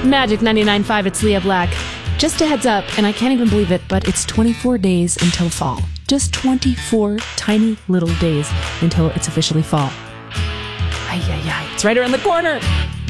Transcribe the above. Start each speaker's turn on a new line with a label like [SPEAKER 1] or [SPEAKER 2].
[SPEAKER 1] Magic 99.5, it's Leah Black. Just a heads up, and I can't even believe it, but it's 24 days until fall. Just 24 tiny little days until it's officially fall. Ay, ay, ay. It's right around the corner.